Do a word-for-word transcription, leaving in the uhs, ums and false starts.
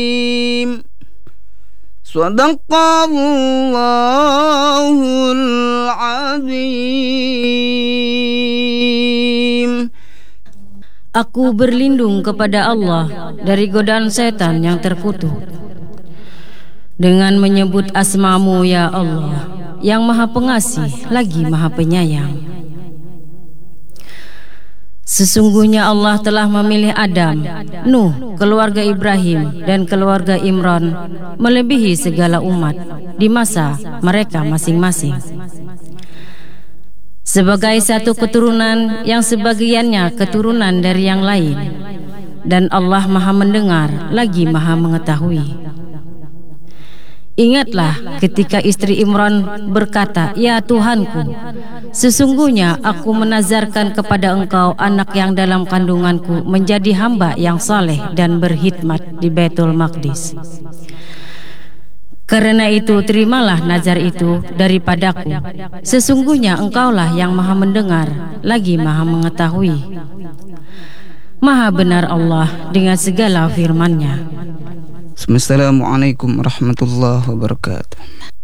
Sadaqallahul azim. Aku berlindung kepada Allah dari godaan setan yang terkutuk dengan menyebut asma-Mu ya Allah, yang Maha Pengasih lagi Maha Penyayang. Sesungguhnya Allah telah memilih Adam, Nuh, keluarga Ibrahim, dan keluarga Imran melebihi segala umat di masa mereka masing-masing, sebagai satu keturunan yang sebagiannya keturunan dari yang lain, dan Allah Maha Mendengar lagi Maha Mengetahui. Ingatlah ketika istri Imran berkata, "Ya Tuhanku, sesungguhnya aku menazarkan kepada Engkau anak yang dalam kandunganku menjadi hamba yang saleh dan berkhidmat di Baitul Maqdis. Karena itu terimalah nazar itu daripadaku. Sesungguhnya Engkaulah yang Maha Mendengar lagi Maha Mengetahui." Maha benar Allah dengan segala firman-Nya. Assalamualaikum warahmatullahi wabarakatuh.